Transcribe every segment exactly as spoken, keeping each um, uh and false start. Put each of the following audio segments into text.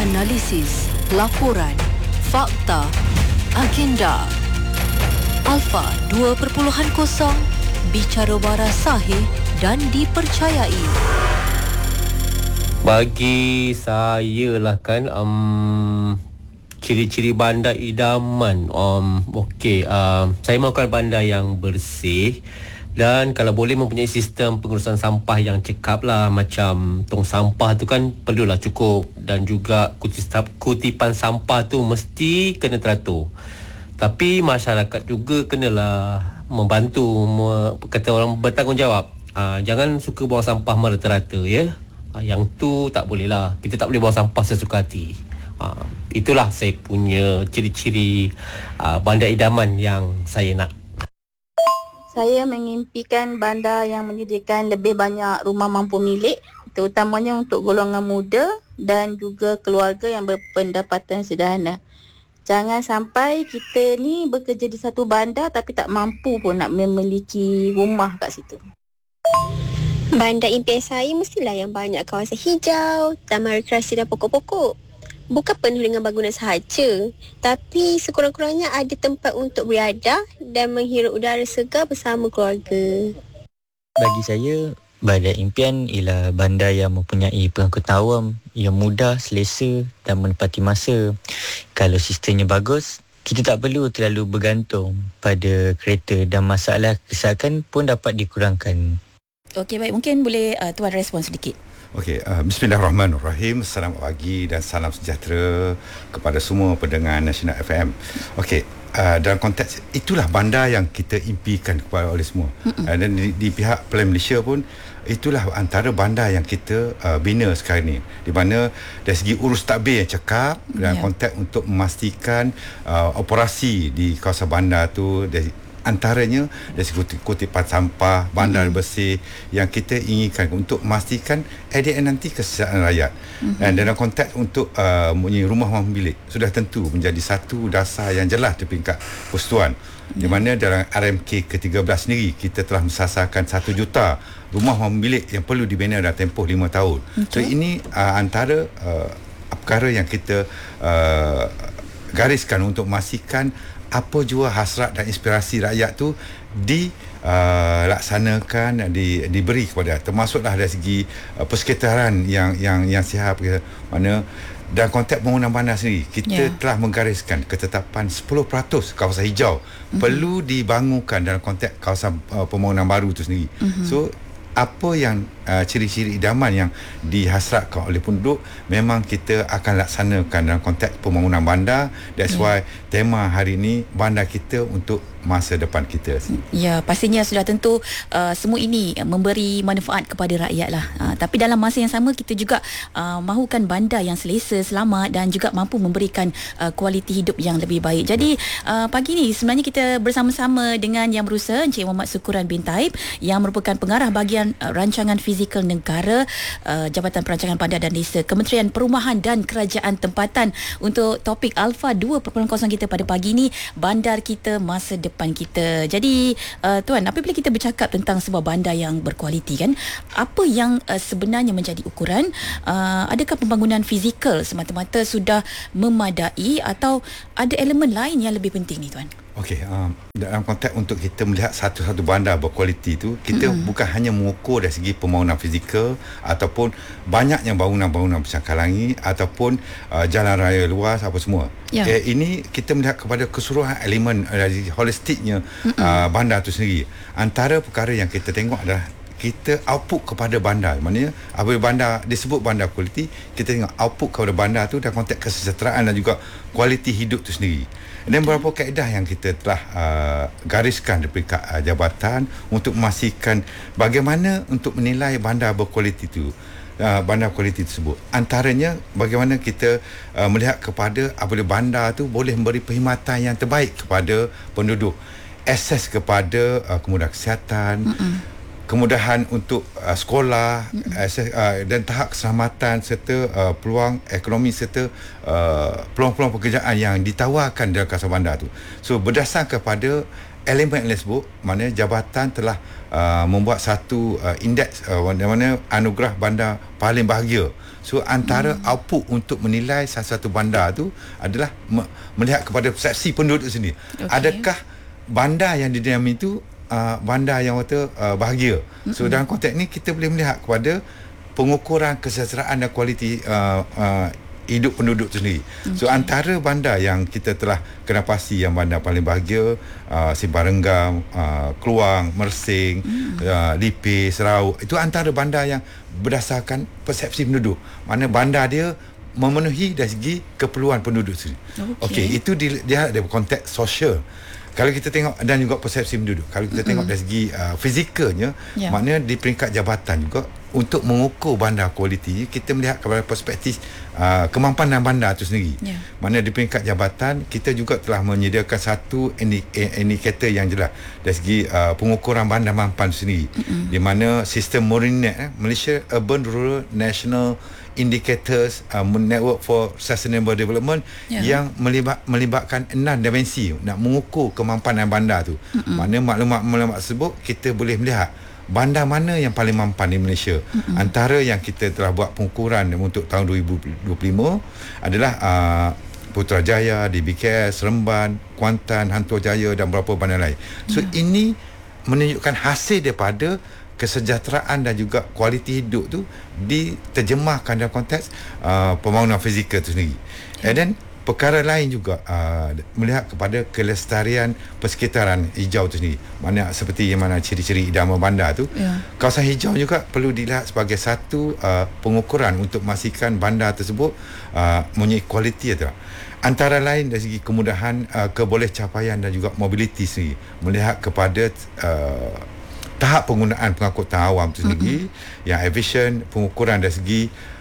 analisis, laporan, fakta, agenda. Alfa dua titik kosong, bicara waras sahih dan dipercayai. Bagi saya lah kan, um, ciri-ciri bandar idaman. Um, Okey, um, saya mahukan bandar yang bersih dan kalau boleh mempunyai sistem pengurusan sampah yang cekap lah. Macam tong sampah tu kan perlulah cukup, dan juga kutipan sampah tu mesti kena teratur. Tapi masyarakat juga kenalah membantu, me, kata orang, bertanggungjawab. Ha, jangan suka buang sampah merata-rata, ya. Ha, yang tu tak boleh lah. Kita tak boleh buang sampah sesuka hati. Ha, itulah saya punya ciri-ciri ha, bandar idaman yang saya nak. Saya mengimpikan bandar yang menyediakan lebih banyak rumah mampu milik, terutamanya untuk golongan muda dan juga keluarga yang berpendapatan sederhana. Jangan sampai kita ni bekerja di satu bandar tapi tak mampu pun nak memiliki rumah kat situ. Bandar impian saya mestilah yang banyak kawasan hijau, taman rekreasi dan pokok-pokok. Bukan penuh dengan bangunan sahaja, tapi sekurang-kurangnya ada tempat untuk beriadah dan menghirup udara segar bersama keluarga. Bagi saya, bandar impian ialah bandar yang mempunyai pengangkutan awam yang mudah, selesa dan menepati masa. Kalau sistemnya bagus, kita tak perlu terlalu bergantung pada kereta dan masalah kesesakan pun dapat dikurangkan. Okey, baik. Mungkin boleh uh, Tuan respon sedikit. Okey, uh, bismillahirrahmanirrahim. Selamat pagi dan salam sejahtera kepada semua pendengar Nasional F M. Okey, uh, dalam konteks itulah bandar yang kita impikan kepada oleh semua. Uh, dan di, di pihak Plan Malaysia pun itulah antara bandar yang kita uh, bina sekarang ni, di mana dari segi urus tadbir yang cekap dalam yeah. konteks untuk memastikan uh, operasi di kawasan bandar tu, dari antaranya dari segi kutipan sampah, bandar mm-hmm. bersih yang kita inginkan untuk memastikan A D N nanti kesejahteraan rakyat. Mm-hmm. Dan dalam konteks untuk uh, mempunyai rumah mampu milik sudah tentu menjadi satu dasar yang jelas di peringkat persekutuan. Mm-hmm. Di mana dalam R M K ke tiga belas sendiri kita telah mensasarkan satu juta rumah mampu milik yang perlu dibina dalam tempoh lima tahun. Okay. So ini uh, antara uh, perkara yang kita uh, gariskan untuk memastikan apa jua hasrat dan inspirasi rakyat tu dilaksanakan, uh, di, diberi kepada, termasuklah dari segi uh, persekitaran yang yang yang sihat, mana dalam konteks pembangunan bandar sendiri kita yeah. telah menggariskan ketetapan sepuluh peratus kawasan hijau mm-hmm. perlu dibangunkan dalam konteks kawasan uh, pembangunan baru tu sendiri. Mm-hmm. So apa yang uh, ciri-ciri idaman yang dihasratkan oleh penduduk memang kita akan laksanakan dalam konteks pembangunan bandar. That's yeah. why tema hari ini bandar kita untuk masa depan kita. Ya, pastinya sudah tentu uh, semua ini memberi manfaat kepada rakyat lah. Uh, tapi dalam masa yang sama kita juga uh, mahukan bandar yang selesa, selamat dan juga mampu memberikan uh, kualiti hidup yang lebih baik. Jadi uh, pagi ni sebenarnya kita bersama-sama dengan Yang Berusaha Encik Muhammad Sukuran bin Taib yang merupakan pengarah bahagian uh, rancangan fizikal negara, uh, Jabatan Perancangan Bandar dan Desa, Kementerian Perumahan dan Kerajaan Tempatan, untuk topik Alfa dua titik kosong kita pada pagi ni, bandar kita masa depan kita. Jadi uh, Tuan, apabila kita bercakap tentang sebuah bandar yang berkualiti kan, apa yang uh, sebenarnya menjadi ukuran? Uh, adakah pembangunan fizikal semata-mata sudah memadai atau ada elemen lain yang lebih penting ni Tuan? Okey, um, dalam konteks untuk kita melihat satu-satu bandar berkualiti itu, kita mm-hmm. bukan hanya mengukur dari segi pembangunan fizikal ataupun banyaknya bangunan-bangunan bersangkalangi ataupun uh, jalan raya luas apa semua. Yeah. Eh, ini kita melihat kepada keseluruhan elemen dari uh, holistiknya mm-hmm. uh, bandar itu sendiri. Antara perkara yang kita tengok adalah kita output kepada bandar. Maknanya apabila bandar disebut bandar kualiti, kita tengok output kepada bandar tu dalam konteks kesejahteraan dan juga kualiti hidup tu sendiri. Dan beberapa kaedah yang kita telah uh, gariskan di peringkat uh, jabatan untuk memastikan bagaimana untuk menilai bandar berkualiti itu, uh, bandar kualiti tersebut. Antaranya bagaimana kita uh, melihat kepada apabila bandar tu boleh memberi perkhidmatan yang terbaik kepada penduduk, akses kepada uh, kemudahan kesihatan, mm-mm. kemudahan untuk uh, sekolah, akses, uh, dan tahap keselamatan serta uh, peluang ekonomi serta uh, peluang-peluang pekerjaan yang ditawarkan dalam kawasan bandar tu. So berdasar kepada elemen yang sebut, mana jabatan telah uh, membuat satu uh, indeks uh, mana anugerah bandar paling bahagia. So antara hmm. output untuk menilai satu-satu bandar tu adalah me- melihat kepada persepsi penduduk sendiri. Okay. Adakah bandar yang didiami itu uh, bandar yang kata uh, bahagia? Hmm. So dalam konteks ni kita boleh melihat kepada pengukuran kesejahteraan dan kualiti uh, uh, hidup penduduk tu sendiri. Okay. So antara bandar yang kita telah kena pasti yang bandar paling bahagia, uh, Simpang Renggam, uh, Kluang, Mersing, mm. uh, Lipis, Rauk, itu antara bandar yang berdasarkan persepsi penduduk. Mana bandar dia memenuhi dari segi keperluan penduduk sendiri. Okey, okay, itu di, dia ada konteks sosial. Kalau kita tengok dan juga persepsi penduduk. Kalau kita mm-hmm. tengok dari segi uh, fizikalnya, yeah. maknanya di peringkat jabatan juga untuk mengukur bandar kualiti, kita melihat kepada perspektif uh, kemampanan bandar itu sendiri. Yeah. Mana di peringkat jabatan kita juga telah menyediakan satu indikator yang jelas dari segi uh, pengukuran bandar mampan sendiri. Mm-hmm. Di mana sistem Morinet eh, Malaysia Urban Rural National Indicators uh, Network for Sustainable Development yeah. yang melibat, melibatkan enam dimensi nak mengukur kemampanan bandar tu. Mm-hmm. Mana maklumat-maklumat tersebut kita boleh melihat bandar mana yang paling mampan di Malaysia. Mm-hmm. Antara yang kita telah buat pengukuran untuk tahun dua ribu dua puluh lima adalah uh, Putrajaya, D B K S, Seremban, Kuantan, Hantu Jaya dan beberapa bandar lain. So yeah. ini menunjukkan hasil daripada kesejahteraan dan juga kualiti hidup tu diterjemahkan dalam konteks uh, pembangunan fizikal tu sendiri. Yeah. And then perkara lain juga uh, melihat kepada kelestarian persekitaran hijau tu sendiri. Mana seperti yang mana ciri-ciri idaman bandar tu. Yeah. Kawasan hijau juga perlu dilihat sebagai satu uh, pengukuran untuk memastikan bandar tersebut uh, mempunyai kualiti atau antara lain dari segi kemudahan uh, kebolehcapaian dan juga mobiliti sendiri. Melihat kepada uh, tahap penggunaan pengangkutan awam itu sendiri mm-hmm. yang efisien, pengukuran dari segi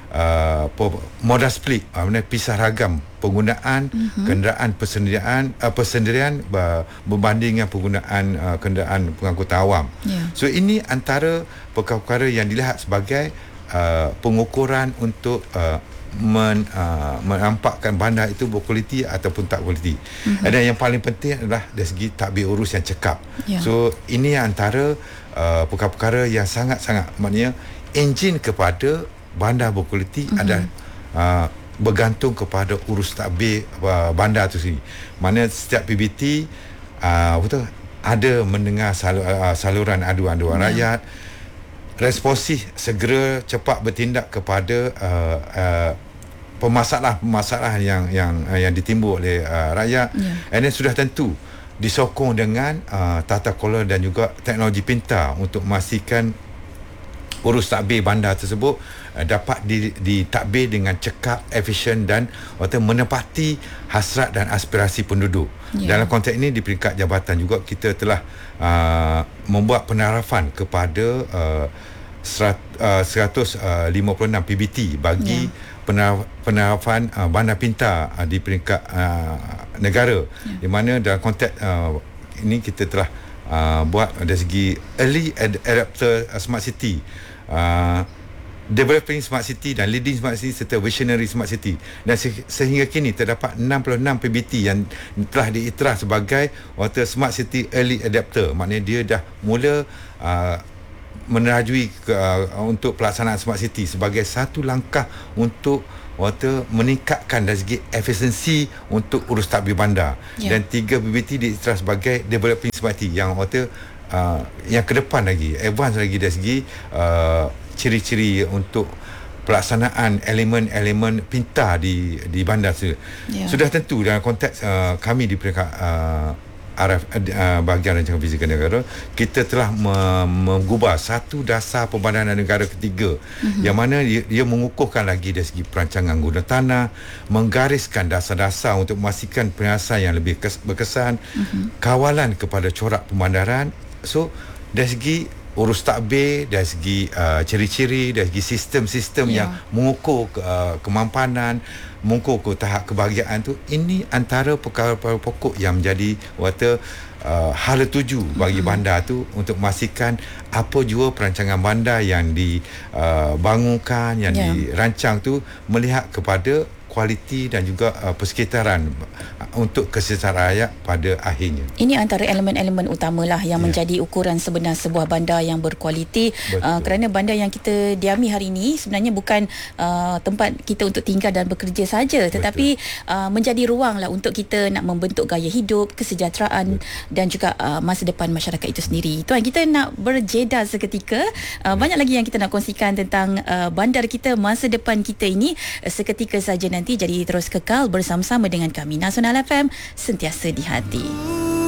uh, modal split, uh, pisah ragam penggunaan mm-hmm. kenderaan persendirian uh, persendirian uh, berbanding dengan penggunaan uh, kenderaan pengangkutan awam. Yeah. So ini antara perkara-perkara yang dilihat sebagai uh, pengukuran untuk uh, Men, uh, menampakkan bandar itu berkualiti ataupun tak kualiti. Mm-hmm. Dan yang paling penting adalah dari segi tadbir urus yang cekap. Yeah. So ini antara uh, perkara-perkara yang sangat-sangat maknanya enjin kepada bandar berkualiti mm-hmm. adalah uh, bergantung kepada urus tadbir uh, bandar itu sendiri. Mana setiap P B T uh, betul ada mendengar salur, uh, saluran aduan-aduan yeah. rakyat, responsif, segera cepat bertindak kepada uh, uh, pemasalah-pemasalah yang yang uh, yang ditimbul oleh uh, rakyat. Yeah. And then sudah tentu disokong dengan uh, tata kelola dan juga teknologi pintar untuk memastikan urus tadbir bandar tersebut uh, dapat ditadbir dengan cekap, efisien dan atau menepati hasrat dan aspirasi penduduk. Yeah. Dalam konteks ini di peringkat jabatan juga kita telah uh, membuat penarafan kepada uh, seratus lima puluh enam P B T bagi yeah. penarafan uh, bandar pintar uh, di peringkat uh, negara. Yeah. Di mana dalam konteks uh, ini kita telah uh, buat dari segi early adapter uh, smart city, uh, developing smart city dan leading smart city serta visionary smart city. Dan se- sehingga kini terdapat enam puluh enam P B T yang telah diiktiraf sebagai water smart city early adapter. Maknanya dia dah mula uh, menerajui ke, uh, untuk pelaksanaan smart city sebagai satu langkah untuk water meningkatkan dari segi efisiensi untuk urus tadbir bandar. Yeah. Dan tiga P B T diiktiraf sebagai developing smart city yang water uh, yang ke depan lagi, advance lagi dari segi uh, ciri-ciri untuk pelaksanaan elemen-elemen pintar di di bandar. Yeah. Sudah tentu dalam konteks uh, kami di peringkat uh, R F uh, bahagian rancangan fizikal negara, kita telah me- menggubah satu dasar pembandaran negara ketiga mm-hmm. yang mana dia, dia mengukuhkan lagi dari segi perancangan guna tanah, menggariskan dasar-dasar untuk memastikan penyiasatan yang lebih kes- berkesan, mm-hmm. kawalan kepada corak pemandaran. So dari segi urus tadbir, dari segi uh, ciri-ciri, dari segi sistem-sistem yeah. yang mengukur uh, kemampanan, mengukur ke tahap kebahagiaan tu, ini antara perkara-perkara pokok yang menjadi water uh, hala tuju bagi mm-hmm. bandar tu untuk memastikan apa jua perancangan bandar yang dibangunkan, uh, yang yeah. dirancang tu melihat kepada kualiti dan juga uh, persekitaran uh, untuk kesejahteraan rakyat pada akhirnya. Ini antara elemen-elemen utamalah yang Ya. menjadi ukuran sebenar sebuah bandar yang berkualiti. Uh, kerana bandar yang kita diami hari ini sebenarnya bukan uh, tempat kita untuk tinggal dan bekerja saja, tetapi uh, menjadi ruang lah untuk kita nak membentuk gaya hidup, kesejahteraan Betul. dan juga uh, masa depan masyarakat itu sendiri. Tuan, kita nak berjeda seketika. Uh, banyak lagi yang kita nak kongsikan tentang uh, bandar kita, masa depan kita ini uh, seketika saja nanti. Jadi terus kekal bersama-sama dengan kami. Nasional F M, sentiasa di hati.